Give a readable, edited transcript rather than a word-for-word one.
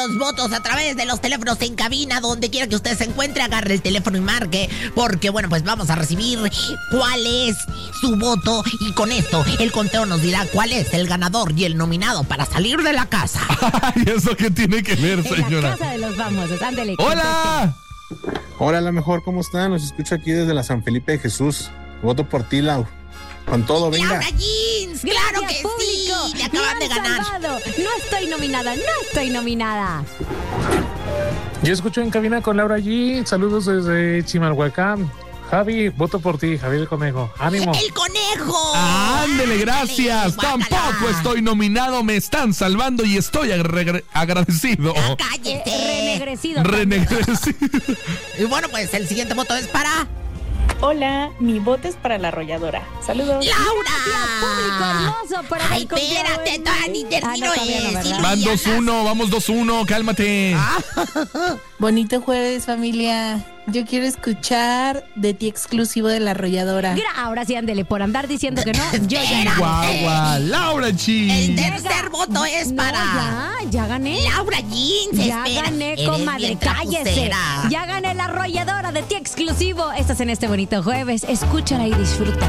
Los votos a través de los teléfonos en cabina, donde quiera que usted se encuentre, agarre el teléfono y marque, porque bueno, pues vamos a recibir cuál es su voto y con esto el conteo nos dirá cuál es el ganador y el nominado para salir de la casa. ¿Y eso qué tiene que ver, señora? La casa de los famosos, ándele. ¡Hola! Hola, la mejor, ¿cómo están? Los escucho aquí desde la San Felipe de Jesús. Voto por ti, Lau. Con todo, venga. ¡Laura Jeans! ¡Claro que público, sí! ¡Le acaban de ganar! Salvado. No estoy nominada. Yo escucho en cabina con Laura G. Saludos desde Chimalhuacán. Javi, voto por ti, Javier el Conejo. ¡Ánimo! ¡El conejo! ¡Ándele, gracias! Ándale, Tampoco guácala. estoy nominado, me están salvando y estoy agradecido. ¡Ya cállate! Renegrecido. Renegrecido. Y bueno, pues el siguiente voto es para... Hola, mi voto es para la arrolladora. Saludos. ¡Laura! Público hermoso para Ay, el confiado espérate, en todavía mí. ni termino no, todavía no, ese. ¿verdad? Van 2-1, vamos 2-1, cálmate. Bonito jueves, familia. Yo quiero escuchar de ti exclusivo de la arrolladora. Mira, ahora sí, ándele, por andar diciendo que no, yo ya Espera. Guagua, Laura El G. tercer voto es No, para... ya gané. Laura Jeans, Ya espera. gané, Eres comadre, bien cállese. trapucera. Ya gané la arrolladora de ti exclusivo. Estás en este bonito jueves. Escúchala y disfrútala.